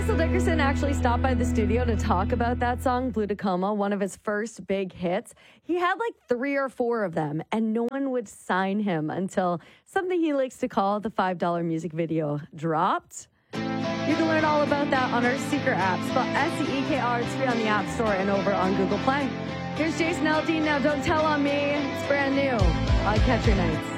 Russell Dickerson actually stopped by the studio to talk about that song, Blue Tacoma, one of his first big hits. He had like 3 or 4 of them, and no one would sign him until something he likes to call the $5 music video dropped. You can learn all about that on our Seeker app, spelled S-E-E-K-R. It's free on the App Store and over on Google Play. Here's Jason Aldean. Now, Don't Tell on Me. It's brand new on Catch Your Nights.